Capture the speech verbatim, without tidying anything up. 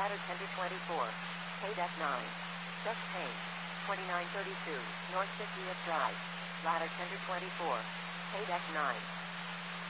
Ladder Tender twenty-four. Pay Deck nine. Just Paint. twenty-nine thirty-two, North fiftieth Drive. Ladder Tender twenty-four. Pay Deck nine.